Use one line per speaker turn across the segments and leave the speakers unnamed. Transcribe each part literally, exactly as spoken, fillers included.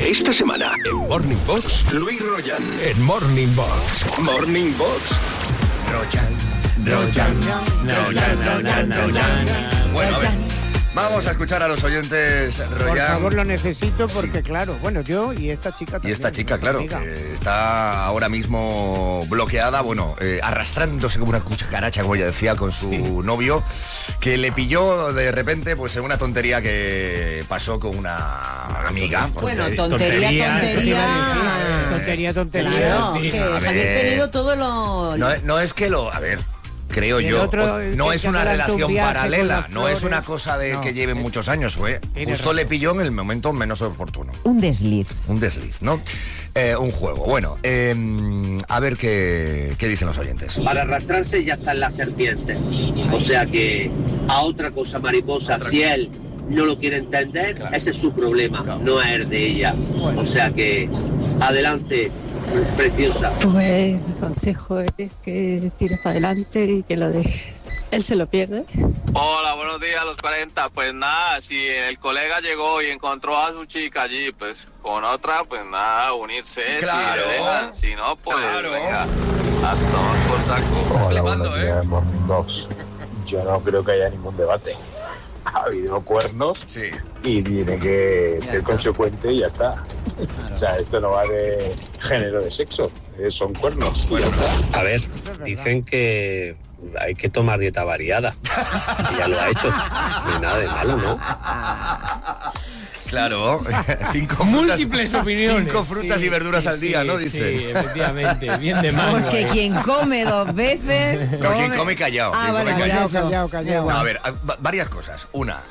Esta semana, en Morning Box, Luis Royan. En Morning Box. Morning Box.
Royan, Royan, Royan, Royan, Royan. Bueno, a ver. Vamos a escuchar a los oyentes, Royan.
Por favor, lo necesito porque, sí. claro, bueno, yo y esta chica también.
Y esta chica, claro, amiga. que está ahora mismo bloqueada, bueno, eh, arrastrándose como una cucaracha, como ella decía, con su sí. novio, que le pilló de repente, pues, en una tontería que pasó con una amiga.
Bueno, tontería, tontería. Tontería,
tontería. tontería.
Claro, sí. que habéis tenido todo lo...
No, no es que lo... A ver... Creo yo, otro, no es una relación paralela, no es una cosa de no, que lleven es, muchos años, fue justo razón. Le pilló en el momento menos oportuno.
Un desliz.
Un desliz, ¿no? Eh, un juego. Bueno, eh, a ver qué, qué dicen los oyentes.
Para arrastrarse ya está en la serpiente, o sea que a otra cosa mariposa, otra si cosa. Él no lo quiere entender, claro. ese es su problema, claro. no es el de ella. Bueno. O sea que adelante. Preciosa.
Pues el consejo es que tires para adelante y que lo dejes. Él se lo pierde.
Hola, buenos días, los cuarenta. Pues nada, si el colega llegó y encontró a su chica allí, pues con otra, pues nada, unirse.
Claro.
Si le dejan, si no, pues claro. venga, hasta tomar por saco.
Hola,
flipando,
buenos días, ¿eh? Morning Box. Yo no creo que haya ningún debate. Ha habido cuernos
sí.
y tiene que ya ser está. consecuente y ya está. Claro. O sea, esto no va de género de sexo, son cuernos.
Bueno, a ver, dicen que hay que tomar dieta variada. Y ya lo ha hecho. No hay nada de malo, ¿no?
Claro, cinco
múltiples
frutas,
opiniones.
Cinco frutas
sí,
y verduras
sí,
al día,
sí,
¿no? Dice.
Sí, efectivamente, bien de mano.
Porque
eh.
quien come dos veces.
No,
come...
quien come callado.
Ah, vale,
come
callado,
callado,
callado, callado.
No, a ver, varias cosas. Una,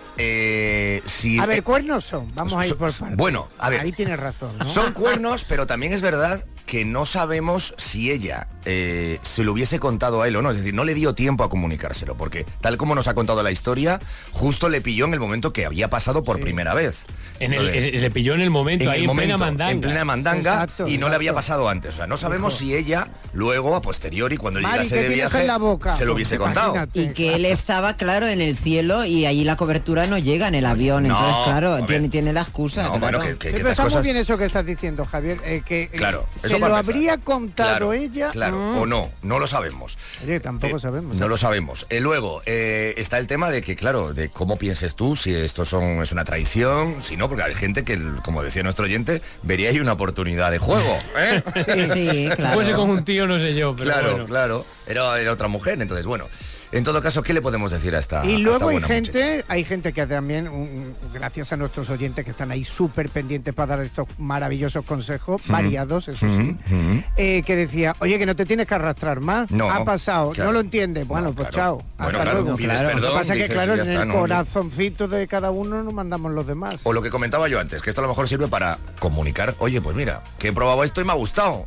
eh, si...
A ver,
eh,
cuernos son, vamos a ir por partes.
Bueno, a ver.
Ahí tienes razón, ¿no?
Son cuernos, pero también es verdad que no sabemos si ella eh, se lo hubiese contado a él o no. Es decir, no le dio tiempo a comunicárselo, porque tal como nos ha contado la historia, justo le pilló en el momento que había pasado por sí. primera vez.
En Entonces, el, le pilló en el momento,
en
ahí
el
en
momento,
plena mandanga.
En plena mandanga
exacto,
y no
exacto.
le había pasado antes. O sea, no sabemos Hijo. si ella, luego, a posteriori, cuando
Mari,
llegase de viaje,
la boca?
se lo hubiese contado.
Y que él estaba, claro, en el cielo y allí la cobertura no llega en el avión.
No,
entonces, claro, tiene, tiene la excusa.
No,
claro.
bueno, que, que,
sí,
que
pero está
cosas...
muy bien eso que estás diciendo, Javier. Eh, que
claro,
se
eso
lo habría contado
claro,
ella.
Claro, mm. o no, no lo sabemos.
Oye, tampoco
eh,
sabemos.
No lo sabemos. Eh, luego, eh, está el tema de que, claro, de cómo pienses tú, si esto son, es una traición, si no, porque hay gente que, como decía nuestro oyente, vería ahí una oportunidad de juego. ¿eh?
Sí, sí, claro.
Si fuese con un tío, no sé yo, pero
Claro,
bueno.
claro. Era, era otra mujer, entonces, bueno. En todo caso, ¿qué le podemos decir a esta
Y luego
a
hay
esta
gente,
muchacha?
hay gente que también, un, gracias a nuestros oyentes que están ahí súper pendientes para dar estos maravillosos consejos, mm-hmm. variados, eso sí, mm-hmm. eh, que decía, oye, que no te tienes que arrastrar más, no, ha pasado, claro. no lo entiendes, bueno, no, pues
claro.
chao,
bueno,
hasta
claro,
luego.
Pides
claro.
perdón,
Lo que pasa es que, claro, en
está,
el
no,
corazoncito de cada uno nos mandamos los demás.
O lo que comentaba yo antes, que esto a lo mejor sirve para comunicar, oye, pues mira, que he probado esto y me ha gustado,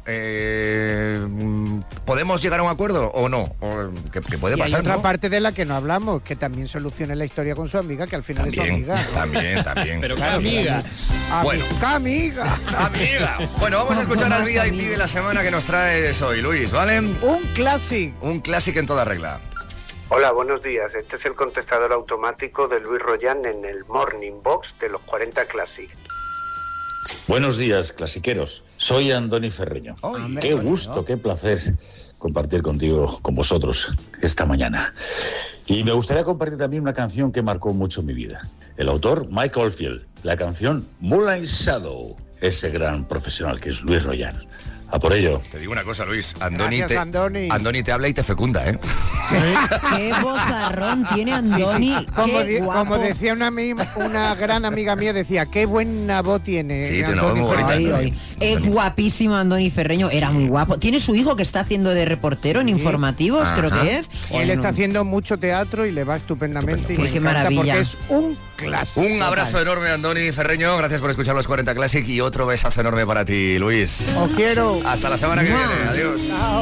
eh, ¿podemos llegar a un acuerdo o no? O, que, que puede
y
pasar,
hay otra
¿no?
parte de la que no hablamos, que también solucione la historia con su amiga, que al final
también,
es su amiga.
También, también.
Pero
claro,
qué amiga.
Bueno.
¡Qué amiga!
¡Amiga! Bueno, vamos a escuchar al V I P de la semana que nos traes hoy, Luis, ¿vale?
Un clásico.
Un clásico en toda regla.
Hola, buenos días. Este es el contestador automático de Luis Royan en el Morning Box de los cuarenta Classic.
Buenos días, clasiqueros. Soy Andoni Ferreño.
Oh,
qué gusto, ¿no? Qué placer compartir contigo, con vosotros, esta mañana. Y me gustaría compartir también una canción que marcó mucho mi vida. El autor, Mike Oldfield. La canción Moonlight Shadow. Ese gran profesional que es Luis Royan. A por ello.
Te digo una cosa, Luis. Andoni,
Gracias,
te,
Andoni.
Andoni te habla y te fecunda, ¿eh?
Sí. Qué vozarrón tiene Andoni.
Sí, sí. Como,
qué
di- como decía una, mi- una gran amiga mía, decía, qué buena voz tiene.
Sí, tiene una voz muy bonita.
Ay, ay. Es guapísimo Andoni Ferreño, era muy guapo. Tiene su hijo que está haciendo de reportero en
Sí.
informativos,
Ajá.
creo que es.
Él
Bueno,
está haciendo mucho teatro y le va estupendamente. Y
Pues
me
qué
encanta
maravilla.
Porque es un clásico.
Un abrazo enorme, Andoni Ferreño. Gracias por escuchar los cuarenta Classic y otro besazo enorme para ti, Luis.
Os quiero.
Hasta la semana que viene. Adiós.
Chao.